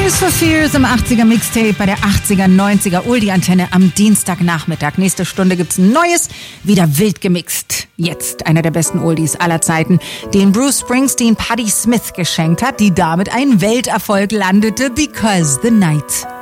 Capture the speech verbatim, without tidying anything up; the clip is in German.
Tears for Fears im achtziger Mixtape bei der achtziger neunziger Oldie-Antenne am Dienstagnachmittag. Nächste Stunde gibt's ein neues, wieder wild gemixt. Jetzt einer der besten Oldies aller Zeiten, den Bruce Springsteen Patti Smith geschenkt hat, die damit einen Welterfolg landete, Because the Night